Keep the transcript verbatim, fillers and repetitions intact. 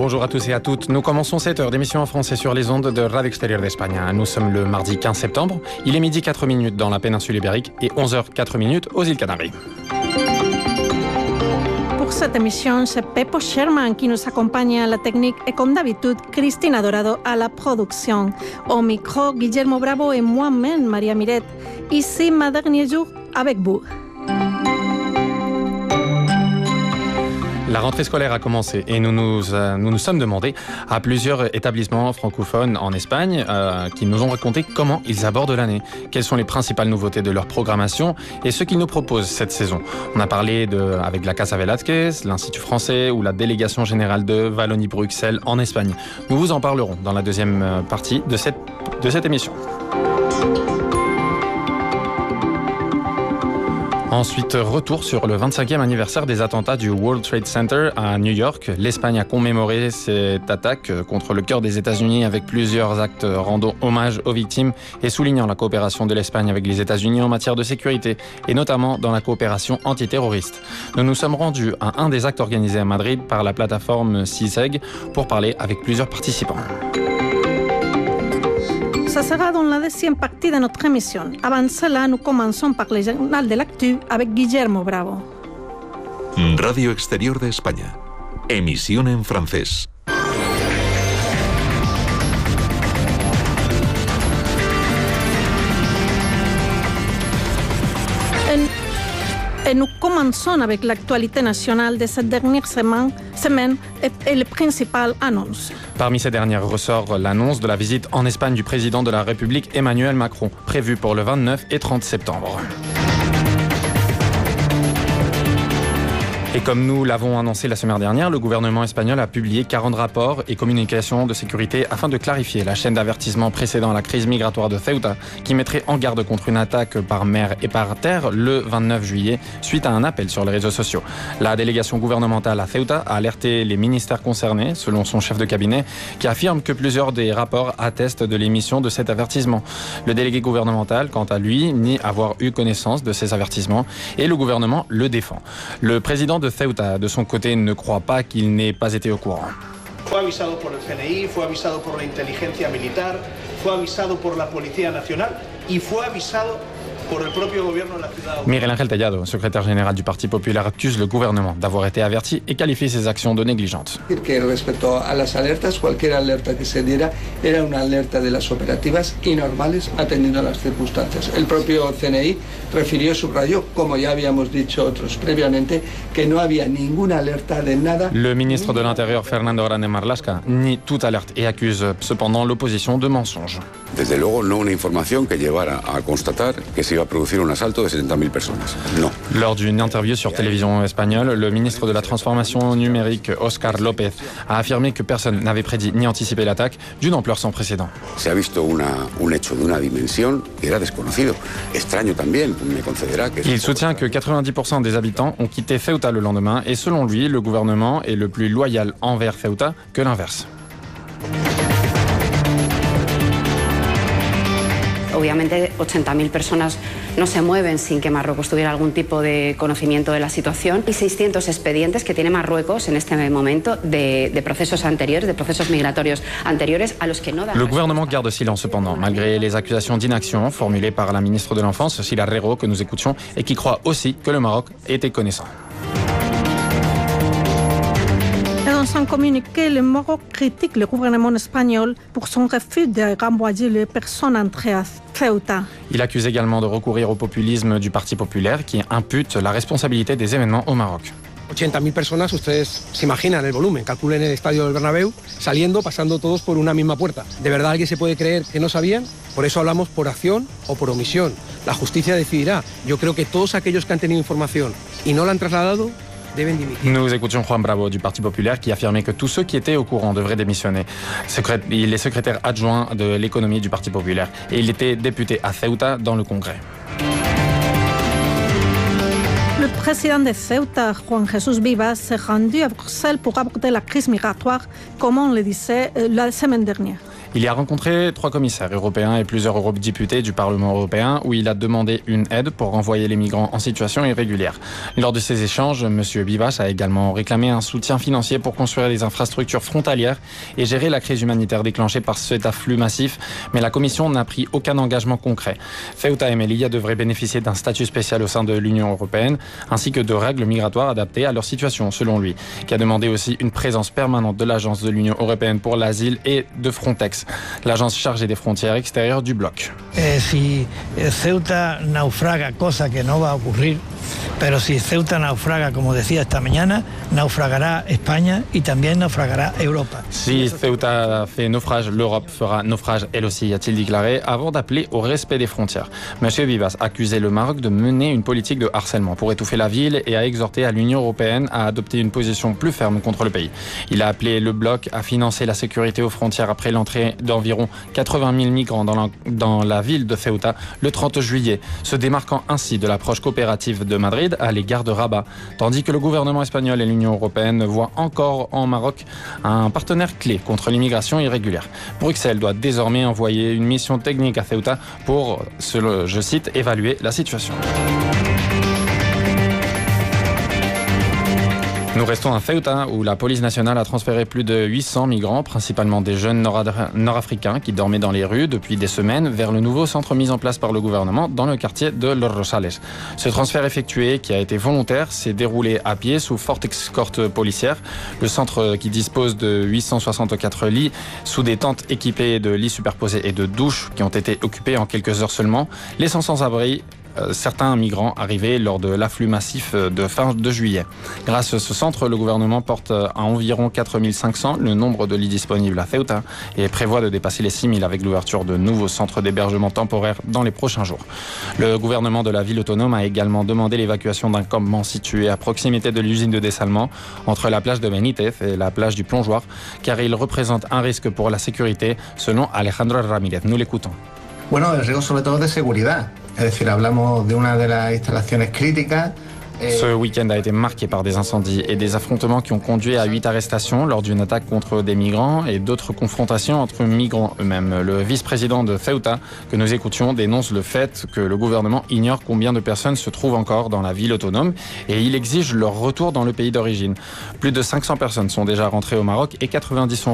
Bonjour à tous et à toutes. Nous commençons cette heure d'émission en français sur les ondes de Radio Extérieure d'Espagne. Nous sommes le mardi quinze septembre. Il est midi quatre minutes dans la péninsule ibérique et onze heures quatre minutes aux îles Canaries. Pour cette émission, c'est Pepo Sherman qui nous accompagne à la technique et comme d'habitude, Cristina Dorado à la production. Au micro, Guillermo Bravo et moi-même, Maria Miret. Ici, ma dernier jour avec vous. La rentrée scolaire a commencé et nous nous, euh, nous nous sommes demandé à plusieurs établissements francophones en Espagne euh, qui nous ont raconté comment ils abordent l'année, quelles sont les principales nouveautés de leur programmation et ce qu'ils nous proposent cette saison. On a parlé de, avec la Casa Velázquez, l'Institut français ou la délégation générale de Wallonie-Bruxelles en Espagne. Nous vous en parlerons dans la deuxième partie de cette, de cette émission. Ensuite, retour sur le vingt-cinquième anniversaire des attentats du World Trade Center à New York. L'Espagne a commémoré cette attaque contre le cœur des États-Unis avec plusieurs actes rendant hommage aux victimes et soulignant la coopération de l'Espagne avec les États-Unis en matière de sécurité et notamment dans la coopération antiterroriste. Nous nous sommes rendus à un des actes organisés à Madrid par la plateforme CISEG pour parler avec plusieurs participants. Ça sera dans la deuxième partie de notre émission. Avant cela, nous commençons par le journal de l'actu avec Guillermo Bravo. Radio Exterior de España. Emisión en francés. Et nous commençons avec l'actualité nationale de cette dernière semaine, semaine et, et les principales annonces. Parmi ces dernières ressort l'annonce de la visite en Espagne du président de la République Emmanuel Macron, prévue pour le vingt-neuf et trente septembre. Et comme nous l'avons annoncé la semaine dernière, le gouvernement espagnol a publié quarante rapports et communications de sécurité afin de clarifier la chaîne d'avertissement précédant la crise migratoire de Ceuta, qui mettrait en garde contre une attaque par mer et par terre le vingt-neuf juillet, suite à un appel sur les réseaux sociaux. La délégation gouvernementale à Ceuta a alerté les ministères concernés, selon son chef de cabinet, qui affirme que plusieurs des rapports attestent de l'émission de cet avertissement. Le délégué gouvernemental, quant à lui, nie avoir eu connaissance de ces avertissements et le gouvernement le défend. Le président de Ceuta, de son côté, ne croit pas qu'il n'ait pas été au courant. Fue avisado por el C N I, fue avisado por la inteligencia militar, fue avisado por la Policía Nacional y fue avisado por el propio gobierno de la ciudad. Miguel Ángel Tellado, secrétaire général du Parti populaire, accuse le gouvernement d'avoir été averti et qualifie ses actions de négligentes. Que respecto a las alertas, cualquier alerta que se diera era una alerta de las operativas y normales atendiendo a las circunstancias. El propio C N I refirió, subrayó, como ya habíamos dicho otros previamente, que no había ninguna alerta de nada. Le ministre de l'Intérieur, Fernando Grande Marlaska, nie toute alerte et accuse cependant l'opposition de mensonges. Desde luego no una información que llevara a constatar que se iba a producir un asalto de setenta mil personas. No. Lors d'une interview sur télévision espagnole, le ministre de la Transformation numérique, Oscar López, a affirmé que personne n'avait prédit ni anticipé l'attaque d'une ampleur sans précédent. Se ha visto una, un hecho de una dimensión que era desconocido. Extraño también, me concederá que... Il soutient que quatre-vingt-dix pour cent des habitants ont quitté Ceuta le lendemain et selon lui, le gouvernement est le plus loyal envers Ceuta que l'inverse. Obviamente ochenta mil personas no se mueven sin que Marruecos tuviera algún tipo de conocimiento de la situación y seiscientos expedientes que tiene Marruecos en este momento de, de procesos anteriores, de procesos migratorios anteriores a los que no dan. Le gouvernement garde silence cependant, malgré les accusations d'inaction formulées par la ministre de l'Enfance, Sila Rero, que nous écoutions, et qui croit aussi que le Maroc était connaissant. Dans un communiqué, le Maroc critique le gouvernement espagnol pour son refus de renvoyer les personnes entrées à Ceuta. Il accuse également de recourir au populisme du Parti populaire qui impute la responsabilité des événements au Maroc. ochenta mil personas, ustedes se imaginan el volumen, calculen el estadio del Bernabéu, saliendo, pasando todos por una misma puerta. ¿De verdad alguien se puede creer que no sabían? Por eso hablamos por acción o por omisión. La justicia decidirá. Yo creo que todos aquellos que han tenido información y no la han trasladado, nous écoutions Juan Bravo du Parti populaire qui affirmait que tous ceux qui étaient au courant devraient démissionner. Secré- il est secrétaire adjoint de l'économie du Parti populaire et il était député à Ceuta dans le Congrès. Le président de Ceuta, Juan Jesús Vivas, s'est rendu à Bruxelles pour aborder la crise migratoire, comme on le disait la semaine dernière. Il y a rencontré trois commissaires européens et plusieurs eurodéputés du Parlement européen où il a demandé une aide pour renvoyer les migrants en situation irrégulière. Lors de ces échanges, M. Vivas a également réclamé un soutien financier pour construire des infrastructures frontalières et gérer la crise humanitaire déclenchée par cet afflux massif, mais la Commission n'a pris aucun engagement concret. Ceuta et Melilla devraient bénéficier d'un statut spécial au sein de l'Union européenne, ainsi que de règles migratoires adaptées à leur situation, selon lui, qui a demandé aussi une présence permanente de l'Agence de l'Union européenne pour l'asile et de Frontex, l'agence chargée des frontières extérieures du bloc. Eh, si Ceuta naufraga, cosa que no va a ocurrir, pero si Ceuta naufraga, como decía esta mañana, naufragará España y también naufragará Europa. Si Ceuta fait naufrage, l'Europe fera naufrage elle aussi, a-t-il déclaré, avant d'appeler au respect des frontières. Monsieur Vivas a accusé le Maroc de mener une politique de harcèlement pour étouffer la ville et a exhorté à l'Union européenne à adopter une position plus ferme contre le pays. Il a appelé le bloc à financer la sécurité aux frontières après l'entrée d'environ quatre-vingt mille migrants dans la, dans la ville de Ceuta le trente juillet, se démarquant ainsi de l'approche coopérative de Madrid à l'égard de Rabat, tandis que le gouvernement espagnol et l'Union européenne voient encore en Maroc un partenaire clé contre l'immigration irrégulière. Bruxelles doit désormais envoyer une mission technique à Ceuta pour, je cite, évaluer la situation. Nous restons à Ceuta où la police nationale a transféré plus de huit cents migrants, principalement des jeunes nord-africains qui dormaient dans les rues depuis des semaines, vers le nouveau centre mis en place par le gouvernement dans le quartier de Los Rosales. Ce transfert effectué, qui a été volontaire, s'est déroulé à pied sous forte escorte policière. Le centre, qui dispose de huit cent soixante-quatre lits sous des tentes équipées de lits superposés et de douches qui ont été occupées en quelques heures seulement, laissant sans abri certains migrants arrivés lors de l'afflux massif de fin de juillet. Grâce à ce centre, le gouvernement porte à environ quatre mille cinq cents le nombre de lits disponibles à Ceuta et prévoit de dépasser les six mille avec l'ouverture de nouveaux centres d'hébergement temporaire dans les prochains jours. Le gouvernement de la ville autonome a également demandé l'évacuation d'un campement situé à proximité de l'usine de dessalement entre la plage de Benítez et la plage du Plongeoir, car il représente un risque pour la sécurité, selon Alejandro Ramírez. Nous l'écoutons. Bueno, el riesgo sobre todo de seguridad. Es decir, hablamos de una de las instalaciones críticas. Ce week-end a été marqué par des incendies et des affrontements qui ont conduit à huit arrestations lors d'une attaque contre des migrants et d'autres confrontations entre migrants eux-mêmes. Le vice-président de Ceuta, que nous écoutions, dénonce le fait que le gouvernement ignore combien de personnes se trouvent encore dans la ville autonome et il exige leur retour dans le pays d'origine. Plus de cinq cents personnes sont déjà rentrées au Maroc et quatre-vingt-dix sont